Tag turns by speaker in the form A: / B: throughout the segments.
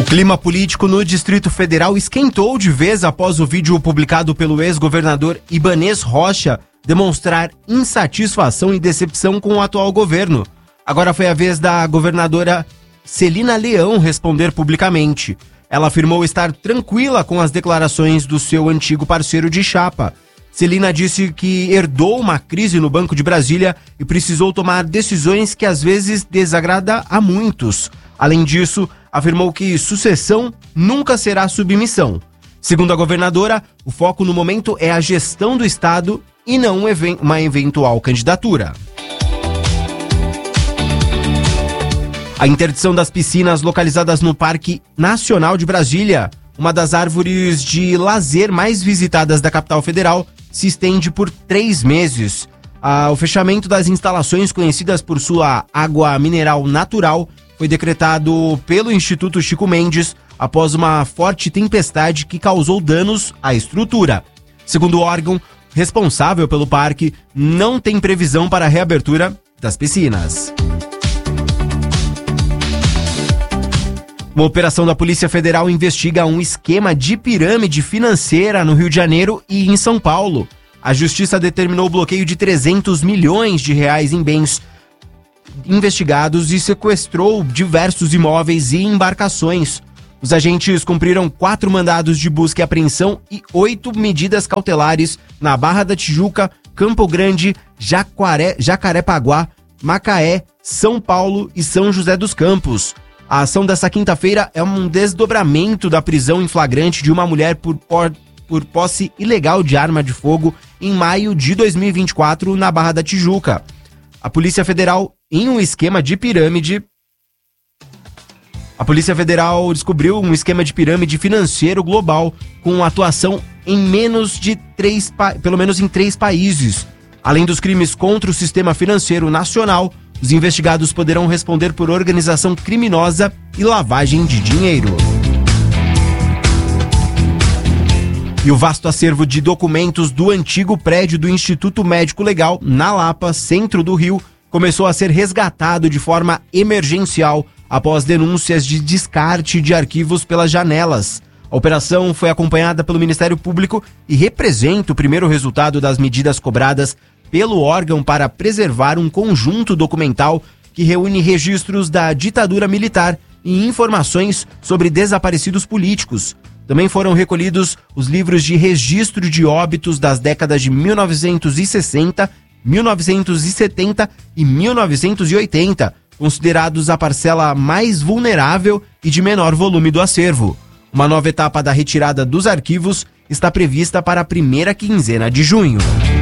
A: clima político no Distrito Federal esquentou de vez após o vídeo publicado pelo ex-governador Ibanez Rocha demonstrar insatisfação e decepção com o atual governo. Agora foi a vez da governadora Celina Leão responder publicamente. Ela afirmou estar tranquila com as declarações do seu antigo parceiro de chapa. Celina disse que herdou uma crise no Banco de Brasília e precisou tomar decisões que às vezes desagrada a muitos. Além disso, afirmou que sucessão nunca será submissão. Segundo a governadora, o foco no momento é a gestão do Estado e não uma eventual candidatura. A interdição das piscinas localizadas no Parque Nacional de Brasília, uma das árvores de lazer mais visitadas da capital federal, se estende por 3 meses. O fechamento das instalações conhecidas por sua água mineral natural foi decretado pelo Instituto Chico Mendes após uma forte tempestade que causou danos à estrutura. Segundo o órgão responsável pelo parque, não tem previsão para a reabertura das piscinas. Uma operação da Polícia Federal investiga um esquema de pirâmide financeira no Rio de Janeiro e em São Paulo. A Justiça determinou o bloqueio de 300 milhões de reais em bens investigados e sequestrou diversos imóveis e embarcações. Os agentes cumpriram 4 mandados de busca e apreensão e 8 medidas cautelares na Barra da Tijuca, Campo Grande, Jacarepaguá, Macaé, São Paulo e São José dos Campos. A ação dessa quinta-feira é um desdobramento da prisão em flagrante de uma mulher por posse ilegal de arma de fogo em maio de 2024 na Barra da Tijuca. A Polícia Federal, em um esquema de pirâmide... A Polícia Federal descobriu um esquema de pirâmide financeiro global com atuação em pelo menos em 3 países. Além dos crimes contra o sistema financeiro nacional, os investigados poderão responder por organização criminosa e lavagem de dinheiro. E o vasto acervo de documentos do antigo prédio do Instituto Médico Legal, na Lapa, centro do Rio, começou a ser resgatado de forma emergencial após denúncias de descarte de arquivos pelas janelas. A operação foi acompanhada pelo Ministério Público e representa o primeiro resultado das medidas cobradas pelo órgão para preservar um conjunto documental que reúne registros da ditadura militar e informações sobre desaparecidos políticos. Também foram recolhidos os livros de registro de óbitos das décadas de 1960, 1970 e 1980, considerados a parcela mais vulnerável e de menor volume do acervo. Uma nova etapa da retirada dos arquivos está prevista para a primeira quinzena de junho.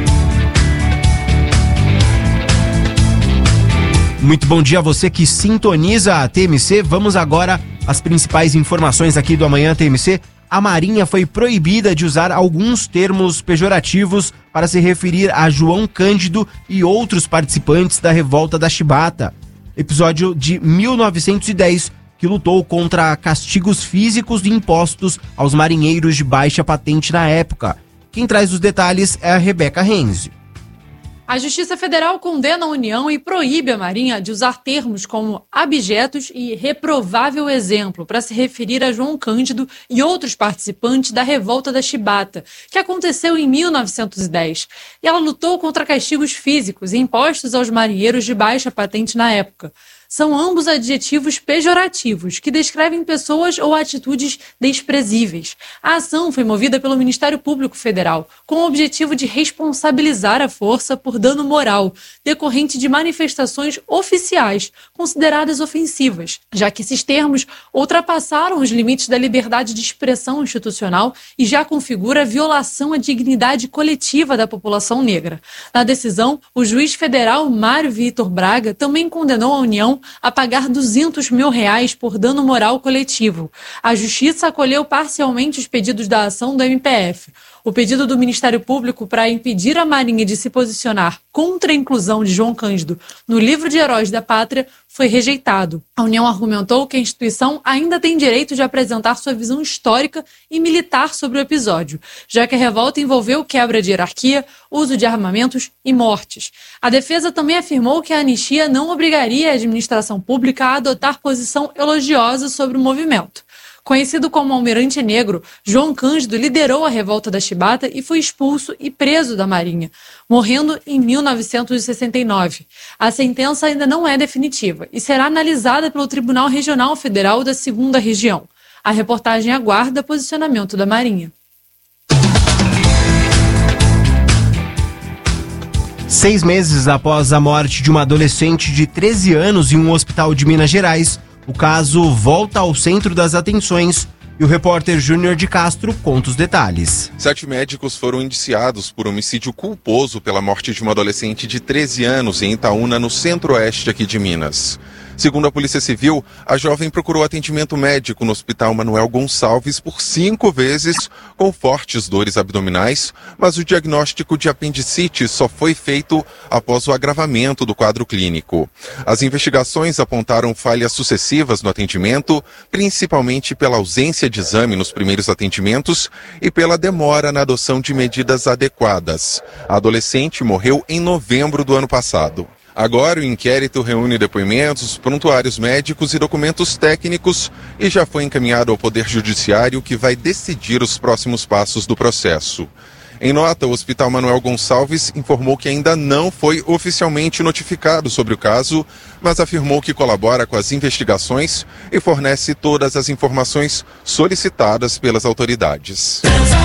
A: Muito bom dia a você que sintoniza a TMC. Vamos agora às principais informações aqui do Amanhã TMC. A Marinha foi proibida de usar alguns termos pejorativos para se referir a João Cândido e outros participantes da Revolta da Chibata, episódio de 1910 que lutou contra castigos físicos impostos aos marinheiros de baixa patente na época. Quem traz os detalhes é a Rebeca Renzi.
B: A Justiça Federal condena a União e proíbe a Marinha de usar termos como abjetos e reprovável exemplo para se referir a João Cândido e outros participantes da Revolta da Chibata, que aconteceu em 1910. E ela lutou contra castigos físicos impostos aos marinheiros de baixa patente na época. São ambos adjetivos pejorativos que descrevem pessoas ou atitudes desprezíveis. A ação foi movida pelo Ministério Público Federal com o objetivo de responsabilizar a força por dano moral decorrente de manifestações oficiais consideradas ofensivas, já que esses termos ultrapassaram os limites da liberdade de expressão institucional e já configura violação à dignidade coletiva da população negra. Na decisão, o juiz federal Mário Vitor Braga também condenou a União a pagar R$200 mil por dano moral coletivo. A Justiça acolheu parcialmente os pedidos da ação do MPF. O pedido do Ministério Público para impedir a Marinha de se posicionar contra a inclusão de João Cândido no livro de Heróis da Pátria foi rejeitado. A União argumentou que a instituição ainda tem direito de apresentar sua visão histórica e militar sobre o episódio, já que a revolta envolveu quebra de hierarquia, uso de armamentos e mortes. A defesa também afirmou que a anistia não obrigaria a administração pública a adotar posição elogiosa sobre o movimento. Conhecido como Almirante Negro, João Cândido liderou a revolta da Chibata e foi expulso e preso da Marinha, morrendo em 1969. A sentença ainda não é definitiva e será analisada pelo Tribunal Regional Federal da 2ª Região. A reportagem aguarda posicionamento da Marinha.
A: 6 meses após a morte de uma adolescente de 13 anos em um hospital de Minas Gerais, o caso volta ao centro das atenções e o repórter Júnior de Castro conta os detalhes.
C: 7 médicos foram indiciados por homicídio culposo pela morte de uma adolescente de 13 anos em Itaúna, no centro-oeste aqui de Minas. Segundo a Polícia Civil, a jovem procurou atendimento médico no Hospital Manuel Gonçalves por 5 vezes com fortes dores abdominais, mas o diagnóstico de apendicite só foi feito após o agravamento do quadro clínico. As investigações apontaram falhas sucessivas no atendimento, principalmente pela ausência de exame nos primeiros atendimentos e pela demora na adoção de medidas adequadas. A adolescente morreu em novembro do ano passado. Agora o inquérito reúne depoimentos, prontuários médicos e documentos técnicos e já foi encaminhado ao Poder Judiciário, que vai decidir os próximos passos do processo. Em nota, o Hospital Manuel Gonçalves informou que ainda não foi oficialmente notificado sobre o caso, mas afirmou que colabora com as investigações e fornece todas as informações solicitadas pelas autoridades.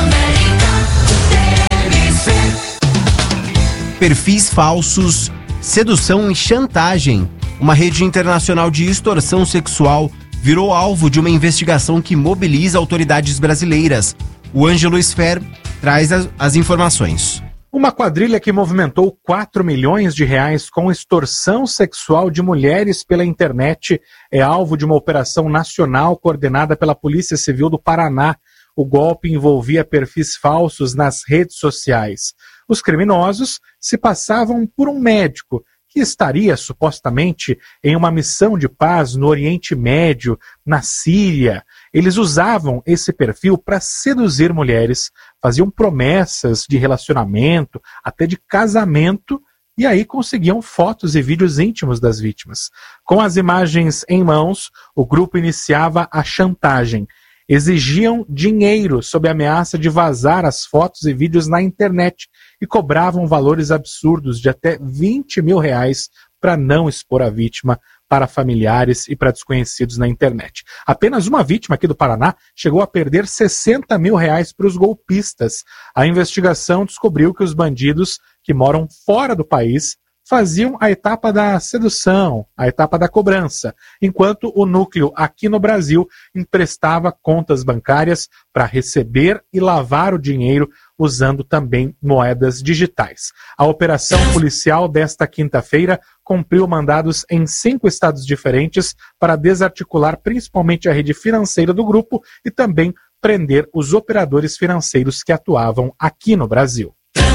A: Perfis falsos, sedução e chantagem. Uma rede internacional de extorsão sexual virou alvo de uma investigação que mobiliza autoridades brasileiras. O Ângelo Sfer traz as informações.
D: Uma quadrilha que movimentou 4 milhões de reais com extorsão sexual de mulheres pela internet é alvo de uma operação nacional coordenada pela Polícia Civil do Paraná. O golpe envolvia perfis falsos nas redes sociais. Os criminosos se passavam por um médico que estaria supostamente em uma missão de paz no Oriente Médio, na Síria. Eles usavam esse perfil para seduzir mulheres, faziam promessas de relacionamento, até de casamento, e aí conseguiam fotos e vídeos íntimos das vítimas. Com as imagens em mãos, o grupo iniciava a chantagem. Exigiam dinheiro sob a ameaça de vazar as fotos e vídeos na internet e cobravam valores absurdos de até R$20 mil para não expor a vítima para familiares e para desconhecidos na internet. Apenas uma vítima aqui do Paraná chegou a perder R$60 mil para os golpistas. A investigação descobriu que os bandidos que moram fora do país faziam a etapa da sedução, a etapa da cobrança, enquanto o núcleo aqui no Brasil emprestava contas bancárias para receber e lavar o dinheiro usando também moedas digitais. A operação policial desta quinta-feira cumpriu mandados em 5 estados diferentes para desarticular principalmente a rede financeira do grupo e também prender os operadores financeiros que atuavam aqui no Brasil.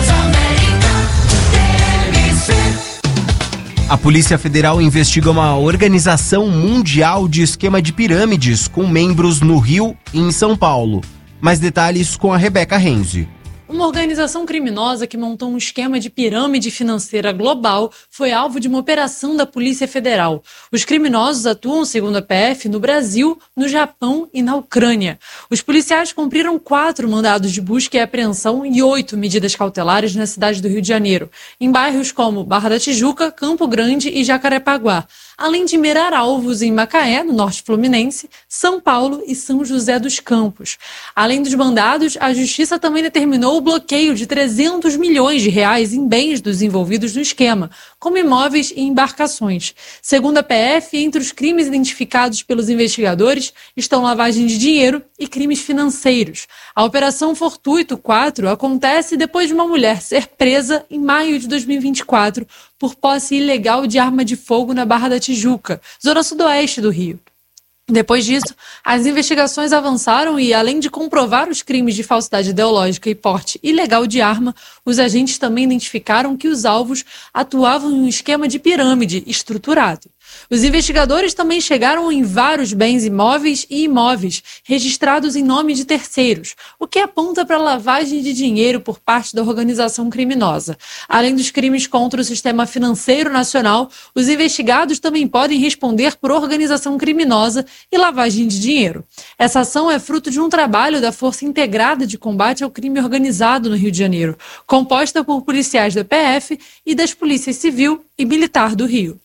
A: A Polícia Federal investiga uma organização mundial de esquema de pirâmides com membros no Rio e em São Paulo. Mais detalhes com a Rebeca Renzi.
B: Uma organização criminosa que montou um esquema de pirâmide financeira global foi alvo de uma operação da Polícia Federal. Os criminosos atuam, segundo a PF, no Brasil, no Japão e na Ucrânia. Os policiais cumpriram 4 mandados de busca e apreensão e 8 medidas cautelares na cidade do Rio de Janeiro, em bairros como Barra da Tijuca, Campo Grande e Jacarepaguá, além de mirar alvos em Macaé, no norte fluminense, São Paulo e São José dos Campos. Além dos mandados, a Justiça também determinou o bloqueio de R$300 milhões em bens dos envolvidos no esquema, como imóveis e embarcações. Segundo a PF, entre os crimes identificados pelos investigadores estão lavagem de dinheiro e crimes financeiros. A Operação Fortuito 4 acontece depois de uma mulher ser presa em maio de 2024 por posse ilegal de arma de fogo na Barra da Tijuca, zona sudoeste do Rio. Depois disso, as investigações avançaram e, além de comprovar os crimes de falsidade ideológica e porte ilegal de arma, os agentes também identificaram que os alvos atuavam em um esquema de pirâmide estruturado. Os investigadores também chegaram em vários bens imóveis e imóveis registrados em nome de terceiros, o que aponta para lavagem de dinheiro por parte da organização criminosa. Além dos crimes contra o sistema financeiro nacional, os investigados também podem responder por organização criminosa e lavagem de dinheiro. Essa ação é fruto de um trabalho da Força Integrada de Combate ao Crime Organizado no Rio de Janeiro, composta por policiais da PF e das Polícias Civil e Militar do Rio.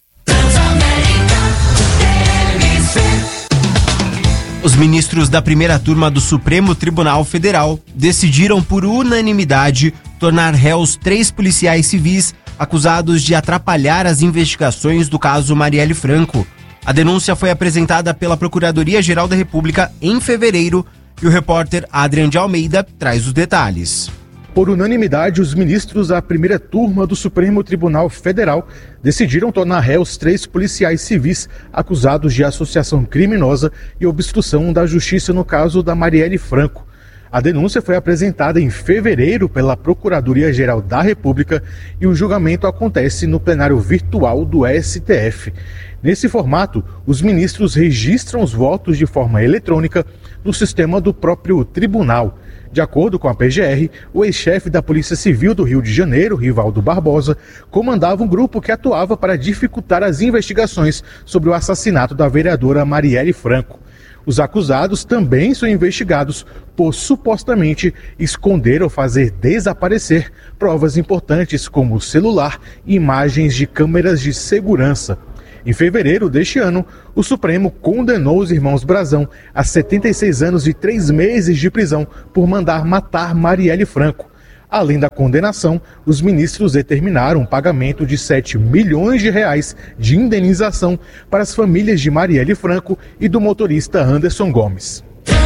A: Os ministros da primeira turma do Supremo Tribunal Federal decidiram por unanimidade tornar réus 3 policiais civis acusados de atrapalhar as investigações do caso Marielle Franco. A denúncia foi apresentada pela Procuradoria-Geral da República em fevereiro e o repórter Adrian de Almeida traz os detalhes.
E: Por unanimidade, os ministros da primeira turma do Supremo Tribunal Federal decidiram tornar réus 3 policiais civis acusados de associação criminosa e obstrução da justiça no caso da Marielle Franco. A denúncia foi apresentada em fevereiro pela Procuradoria-Geral da República e o julgamento acontece no plenário virtual do STF. Nesse formato, os ministros registram os votos de forma eletrônica no sistema do próprio tribunal. De acordo com a PGR, o ex-chefe da Polícia Civil do Rio de Janeiro, Rivaldo Barbosa, comandava um grupo que atuava para dificultar as investigações sobre o assassinato da vereadora Marielle Franco. Os acusados também são investigados por supostamente esconder ou fazer desaparecer provas importantes como o celular e imagens de câmeras de segurança. Em fevereiro deste ano, o Supremo condenou os irmãos Brazão a 76 anos e 3 meses de prisão por mandar matar Marielle Franco. Além da condenação, os ministros determinaram um pagamento de 7 milhões de reais de indenização para as famílias de Marielle Franco e do motorista Anderson Gomes.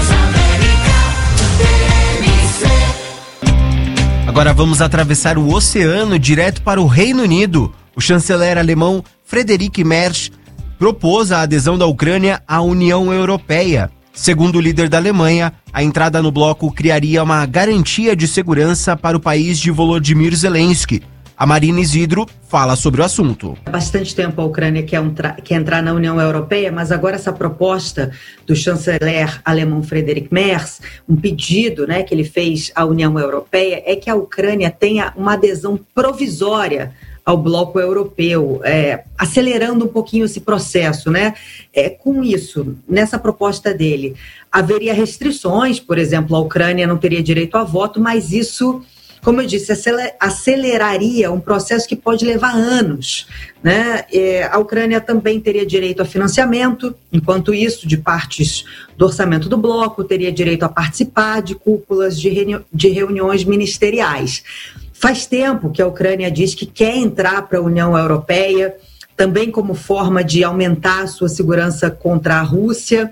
A: Agora vamos atravessar o oceano direto para o Reino Unido. O chanceler alemão Friedrich Merz propôs a adesão da Ucrânia à União Europeia. Segundo o líder da Alemanha, a entrada no bloco criaria uma garantia de segurança para o país de Volodymyr Zelensky. A Marina Isidro fala sobre o assunto.
F: Há bastante tempo a Ucrânia quer entrar na União Europeia, mas agora essa proposta do chanceler alemão Friedrich Merz, um pedido, que ele fez à União Europeia, é que a Ucrânia tenha uma adesão provisória ao bloco europeu, acelerando um pouquinho esse processo, com isso, nessa proposta dele, haveria restrições, por exemplo, a Ucrânia não teria direito a voto, mas isso, como eu disse, aceleraria um processo que pode levar anos, A Ucrânia também teria direito a financiamento, enquanto isso, de partes do orçamento do bloco, teria direito a participar de cúpulas de reuniões ministeriais. Faz tempo que a Ucrânia diz que quer entrar para a União Europeia, também como forma de aumentar a sua segurança contra a Rússia.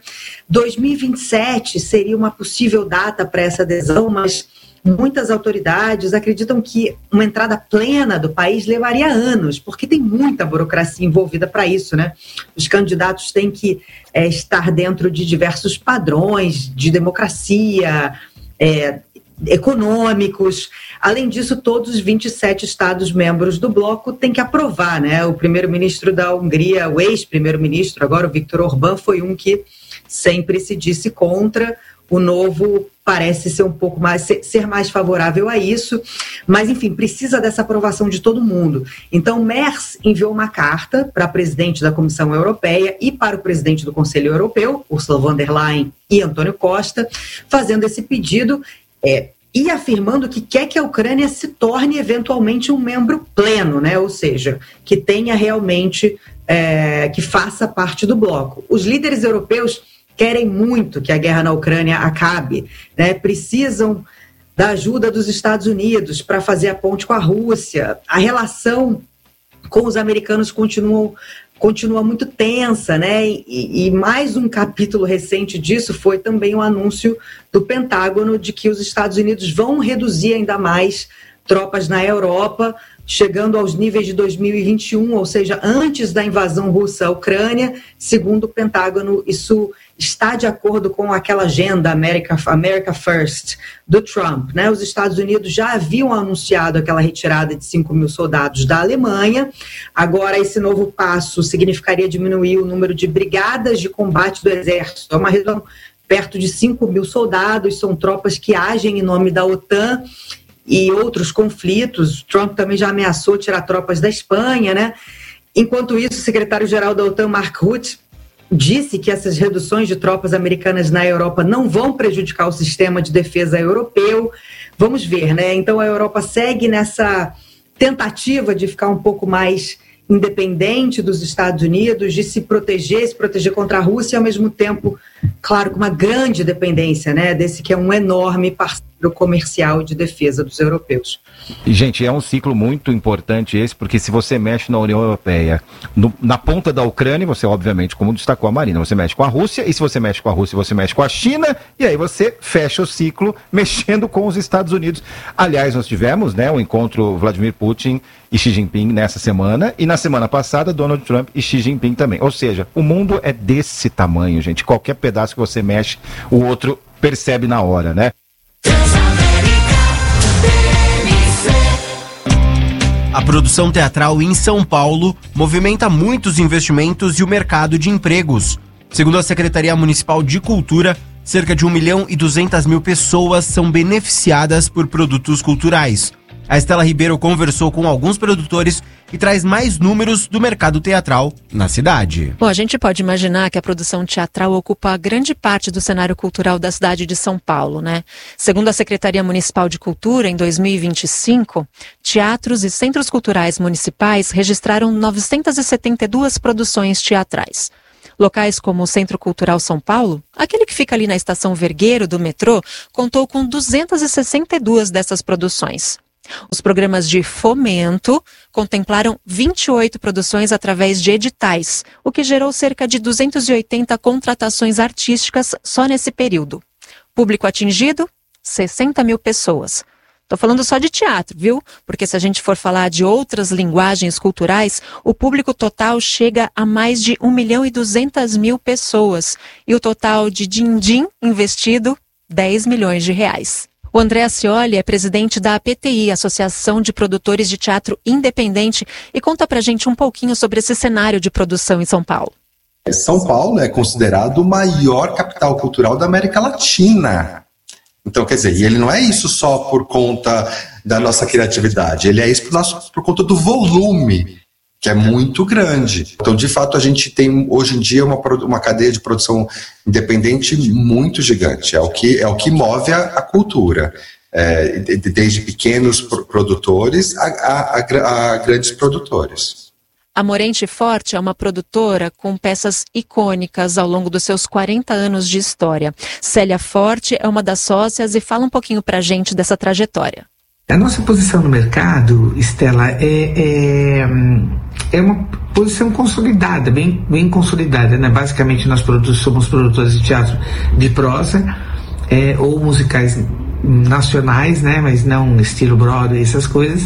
F: 2027 seria uma possível data para essa adesão, mas muitas autoridades acreditam que uma entrada plena do país levaria anos, porque tem muita burocracia envolvida para isso, Os candidatos têm que estar dentro de diversos padrões de democracia, econômicos. Além disso, todos os 27 Estados-membros do bloco têm que aprovar, O primeiro-ministro da Hungria, o ex-primeiro-ministro, agora o Viktor Orbán, foi um que sempre se disse contra. O novo parece ser ser mais favorável a isso, mas, enfim, precisa dessa aprovação de todo mundo. Então, Merz enviou uma carta para a presidente da Comissão Europeia e para o presidente do Conselho Europeu, Ursula von der Leyen e Antônio Costa, fazendo esse pedido e afirmando que quer que a Ucrânia se torne eventualmente um membro pleno, ou seja, que tenha realmente, que faça parte do bloco. Os líderes europeus querem muito que a guerra na Ucrânia acabe, precisam da ajuda dos Estados Unidos para fazer a ponte com a Rússia. A relação com os americanos continua muito tensa, E mais um capítulo recente disso foi também o anúncio do Pentágono de que os Estados Unidos vão reduzir ainda mais tropas na Europa chegando aos níveis de 2021, ou seja, antes da invasão russa à Ucrânia. Segundo o Pentágono, isso está de acordo com aquela agenda America First do Trump, né? Os Estados Unidos já haviam anunciado aquela retirada de 5 mil soldados da Alemanha. Agora, esse novo passo significaria diminuir o número de brigadas de combate do exército. É uma redução perto de 5 mil soldados, são tropas que agem em nome da OTAN e outros conflitos. Trump também já ameaçou tirar tropas da Espanha, né? Enquanto isso, o secretário-geral da OTAN, Mark Rutte, disse que essas reduções de tropas americanas na Europa não vão prejudicar o sistema de defesa europeu. Vamos ver, né? Então a Europa segue nessa tentativa de ficar um pouco mais independente dos Estados Unidos, de se proteger contra a Rússia, e ao mesmo tempo, claro, com uma grande dependência, né, desse que é um enorme parceiro comercial de defesa dos europeus.
G: E, gente, é um ciclo muito importante esse, porque se você mexe na União Europeia, na ponta da Ucrânia, você, obviamente, como destacou a Marina, você mexe com a Rússia, e se você mexe com a Rússia, você mexe com a China, e aí você fecha o ciclo mexendo com os Estados Unidos. Aliás, nós tivemos, né, o encontro Vladimir Putin e Xi Jinping nessa semana, e na semana passada, Donald Trump e Xi Jinping também. Ou seja, o mundo é desse tamanho, gente. Qualquer pedaço que você mexe, o outro percebe na hora, né?
A: A produção teatral em São Paulo movimenta muitos investimentos e o mercado de empregos. Segundo a Secretaria Municipal de Cultura, cerca de 1.200.000 pessoas são beneficiadas por produtos culturais. A Estela Ribeiro conversou com alguns produtores e traz mais números do mercado teatral na cidade.
B: Bom, a gente pode imaginar que a produção teatral ocupa grande parte do cenário cultural da cidade de São Paulo, né? Segundo a Secretaria Municipal de Cultura, em 2025, teatros e centros culturais municipais registraram 972 produções teatrais. Locais como o Centro Cultural São Paulo, aquele que fica ali na Estação Vergueiro do metrô, contou com 262 dessas produções. Os programas de fomento contemplaram 28 produções através de editais, o que gerou cerca de 280 contratações artísticas só nesse período. Público atingido? 60.000 pessoas. Estou falando só de teatro, viu? Porque se a gente for falar de outras linguagens culturais, o público total chega a mais de 1.200.000 pessoas. E o total de din-din investido, 10 milhões de reais. O André Ascioli é presidente da APTI, Associação de Produtores de Teatro Independente, e conta pra gente um pouquinho sobre esse cenário de produção em São Paulo.
H: São Paulo é considerado o maior capital cultural da América Latina. Então, quer dizer, e ele não é isso só por conta da nossa criatividade, ele é isso por conta do volume, que é muito grande. Então, de fato, a gente tem hoje em dia uma cadeia de produção independente muito gigante. É o que move a cultura, desde pequenos produtores a grandes produtores.
B: A Morente Forte é uma produtora com peças icônicas ao longo dos seus 40 anos de história. Célia Forte é uma das sócias e fala um pouquinho pra gente dessa trajetória.
I: A nossa posição no mercado, Estela, é uma posição consolidada, bem consolidada, né? Basicamente nós somos produtores de teatro de prosa, ou musicais nacionais, né? Mas não estilo Broadway, essas coisas.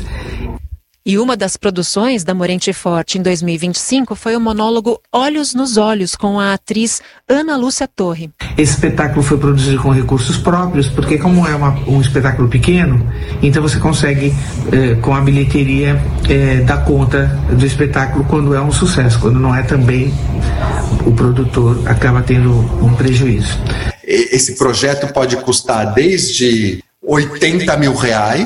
B: E uma das produções da Morente Forte em 2025 foi o monólogo Olhos nos Olhos, com a atriz Ana Lúcia Torre.
I: Esse espetáculo foi produzido com recursos próprios, porque como é um espetáculo pequeno, então você consegue, com a bilheteria, dar conta do espetáculo quando é um sucesso. Quando não é, também o produtor acaba tendo um prejuízo.
H: Esse projeto pode custar desde R$80 mil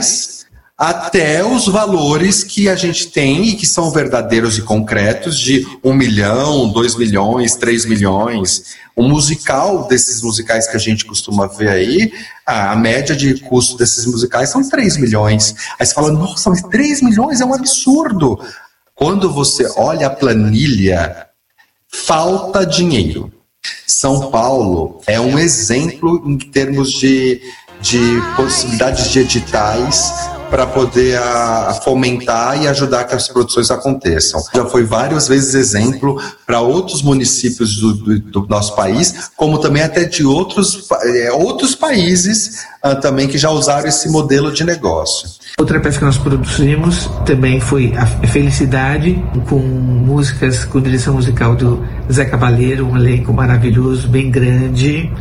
H: até os valores que a gente tem e que são verdadeiros e concretos de 1 milhão, 2 milhões, 3 milhões. O musical desses musicais que a gente costuma ver aí, a média de custo desses musicais são 3 milhões. Aí você fala, nossa, mas 3 milhões é um absurdo. Quando você olha a planilha, falta dinheiro. São Paulo é um exemplo em termos de possibilidades de editais para poder fomentar e ajudar que as produções aconteçam. Já foi várias vezes exemplo para outros municípios do nosso país, como também até de outros países também que já usaram esse modelo de negócio.
I: Outra peça que nós produzimos também foi a Felicidade, com músicas, com direção musical do Zé Cabaleiro, um elenco maravilhoso, bem grande.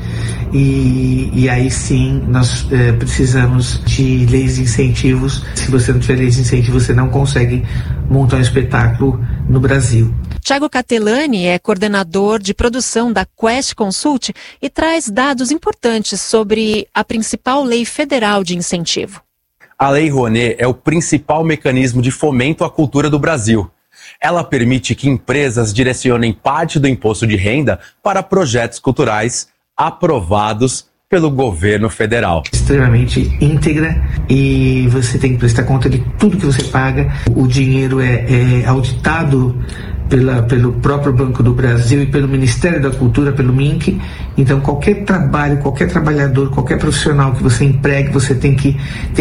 I: E aí sim, nós precisamos de leis de incentivos. Se você não tiver leis de incentivo, você não consegue montar um espetáculo no Brasil.
J: Thiago Catelani é coordenador de produção da Quest Consult e traz dados importantes sobre a principal lei federal de incentivo.
K: A Lei Rouanet é o principal mecanismo de fomento à cultura do Brasil. Ela permite que empresas direcionem parte do imposto de renda para projetos culturais aprovados pelo governo federal.
I: Extremamente íntegra e você tem que prestar conta de tudo que você paga. O dinheiro é auditado pelo próprio Banco do Brasil e pelo Ministério da Cultura, pelo MINC. Então qualquer trabalho, qualquer trabalhador, qualquer profissional que você empregue, você tem que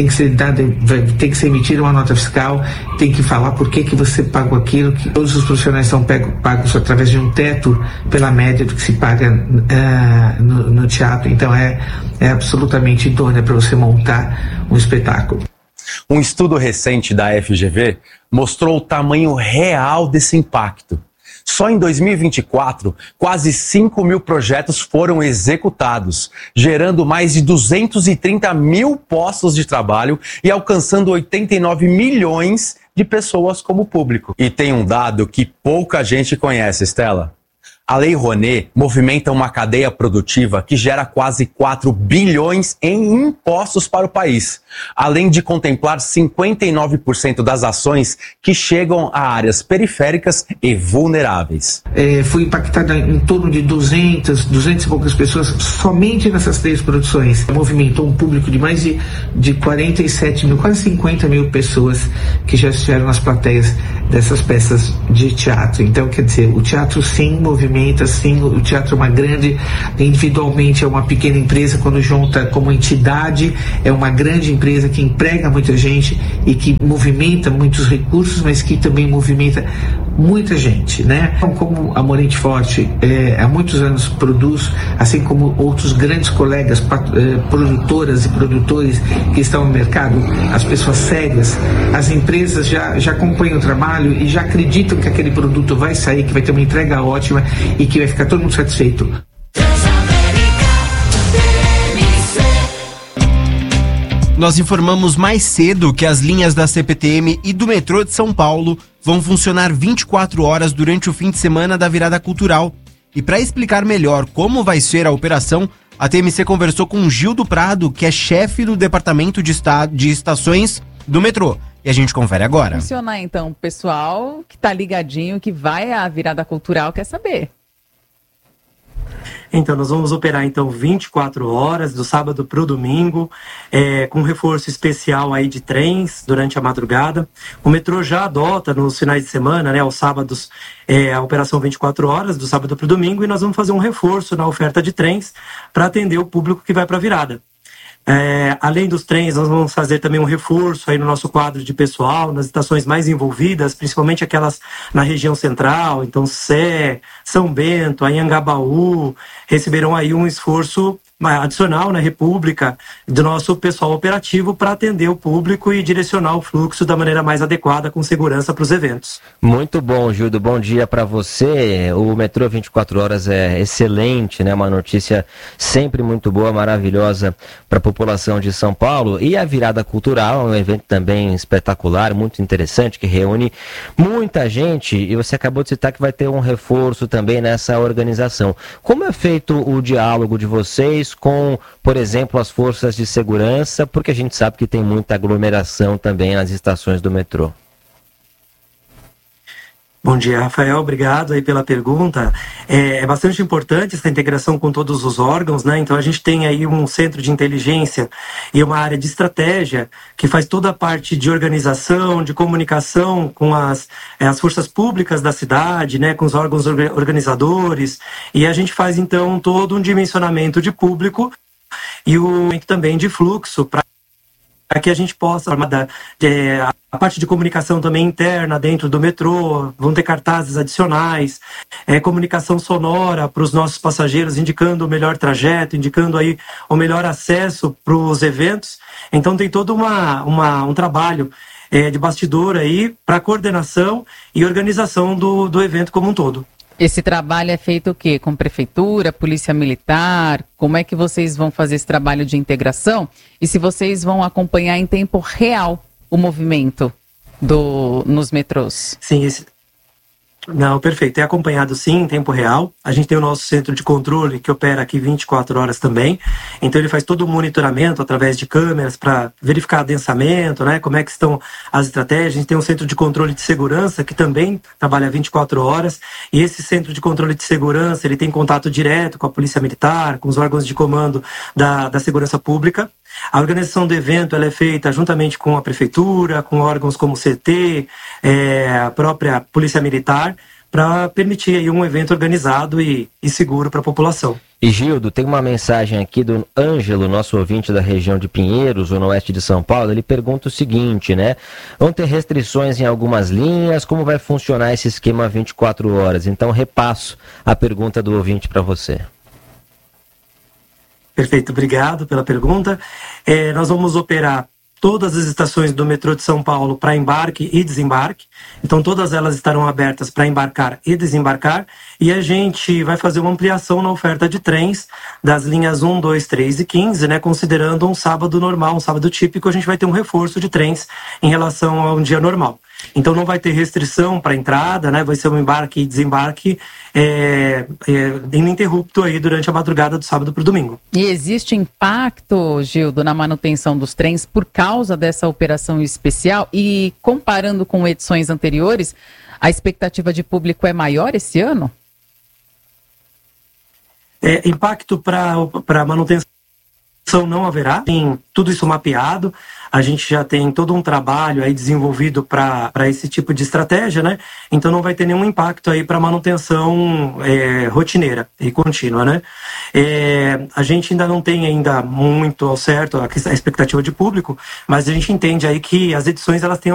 I: ser emitida uma nota fiscal, tem que falar por que você pagou aquilo, que todos os profissionais são pagos através de um teto pela média do que se paga no teatro. Então é absolutamente idônea para você montar um espetáculo.
K: Um estudo recente da FGV mostrou o tamanho real desse impacto. Só em 2024, quase 5 mil projetos foram executados, gerando mais de 230 mil postos de trabalho e alcançando 89 milhões de pessoas como público. E tem um dado que pouca gente conhece, Estela. A Lei Rouanet movimenta uma cadeia produtiva que gera quase 4 bilhões em impostos para o país, além de contemplar 59% das ações que chegam a áreas periféricas e vulneráveis.
I: Foi impactada em torno de 200 e poucas pessoas somente nessas 3 produções. Movimentou um público de mais de 47 mil, quase 50 mil pessoas que já estiveram nas plateias dessas peças de teatro. Então, quer dizer, o teatro sim movimenta, sim, o teatro é uma grande, individualmente é uma pequena empresa, quando junta como entidade, é uma grande empresa que emprega muita gente e que movimenta muitos recursos, mas que também movimenta muita gente, né? Como a Morente Forte há muitos anos produz, assim como outros grandes colegas, produtoras e produtores que estão no mercado, as pessoas sérias, as empresas já acompanham o trabalho e já acreditam que aquele produto vai sair, que vai ter uma entrega ótima e que vai ficar todo mundo satisfeito.
A: Nós informamos mais cedo que as linhas da CPTM e do metrô de São Paulo vão funcionar 24 horas durante o fim de semana da virada cultural. E para explicar melhor como vai ser a operação, a TMC conversou com Gil do Prado, que é chefe do departamento de estações do metrô. E a gente confere agora.
L: Funcionar então, pessoal que tá ligadinho, que vai à virada cultural, quer saber.
M: Então, nós vamos operar então 24 horas, do sábado para o domingo, com reforço especial aí de trens durante a madrugada. O metrô já adota nos finais de semana, né, aos sábados, a operação 24 horas, do sábado para o domingo, e nós vamos fazer um reforço na oferta de trens para atender o público que vai para a virada. Além dos trens, nós vamos fazer também um reforço aí no nosso quadro de pessoal, nas estações mais envolvidas, principalmente aquelas na região central, então Sé, São Bento, Anhangabaú, receberão aí um esforço adicional na República do nosso pessoal operativo para atender o público e direcionar o fluxo da maneira mais adequada, com segurança para os eventos.
N: Muito bom, Gildo, bom dia para você. O metrô 24 horas é excelente, né? Uma notícia sempre muito boa, maravilhosa para a população de São Paulo. E a virada cultural é um evento também espetacular, muito interessante, que reúne muita gente, e você acabou de citar que vai ter um reforço também nessa organização. Como é feito o diálogo de vocês com, por exemplo, as forças de segurança, porque a gente sabe que tem muita aglomeração também nas estações do metrô?
M: Bom dia, Rafael, obrigado aí pela pergunta. É bastante importante essa integração com todos os órgãos, né? Então a gente tem aí um centro de inteligência e uma área de estratégia que faz toda a parte de organização, de comunicação com as forças públicas da cidade, né? Com os órgãos organizadores, e a gente faz então todo um dimensionamento de público e o também de fluxo para para que a gente possa a parte de comunicação também interna dentro do metrô, vão ter cartazes adicionais, comunicação sonora para os nossos passageiros, indicando o melhor trajeto, indicando aí o melhor acesso para os eventos. Então tem todo um trabalho de bastidor aí para coordenação e organização do evento como um todo.
L: Esse trabalho é feito o quê? Com prefeitura, polícia militar? Como é que vocês vão fazer esse trabalho de integração? E se vocês vão acompanhar em tempo real o movimento nos metrôs?
M: Sim, Não, perfeito. É acompanhado sim, em tempo real. A gente tem o nosso centro de controle que opera aqui 24 horas também. Então ele faz todo o monitoramento através de câmeras para verificar adensamento, né? Como é que estão as estratégias. A gente tem um centro de controle de segurança que também trabalha 24 horas. E esse centro de controle de segurança, ele tem contato direto com a Polícia Militar, com os órgãos de comando da Segurança Pública. A organização do evento ela é feita juntamente com a Prefeitura, com órgãos como o CT, a própria Polícia Militar, para permitir aí um evento organizado e seguro para a população.
N: E Gildo, tem uma mensagem aqui do Ângelo, nosso ouvinte da região de Pinheiros, no oeste de São Paulo. Ele pergunta o seguinte, né? Vão ter restrições em algumas linhas? Como vai funcionar esse esquema 24 horas? Então repasso a pergunta do ouvinte para você.
M: Perfeito, obrigado pela pergunta. Nós vamos operar todas as estações do metrô de São Paulo para embarque e desembarque. Então todas elas estarão abertas para embarcar e desembarcar. E a gente vai fazer uma ampliação na oferta de trens das linhas 1, 2, 3 e 15, né? Considerando um sábado normal, um sábado típico, a gente vai ter um reforço de trens em relação a um dia normal. Então não vai ter restrição para entrada, né? Vai ser um embarque e desembarque ininterrupto aí durante a madrugada do sábado para o domingo.
L: E existe impacto, Gildo, na manutenção dos trens por causa dessa operação especial? E comparando com edições anteriores, a expectativa de público é maior esse ano?
M: Impacto para manutenção não haverá, tem tudo isso mapeado, a gente já tem todo um trabalho aí desenvolvido para esse tipo de estratégia, né? Então não vai ter nenhum impacto aí para manutenção rotineira e contínua, né? A gente ainda não tem muito ao certo a expectativa de público, mas a gente entende aí que as edições elas têm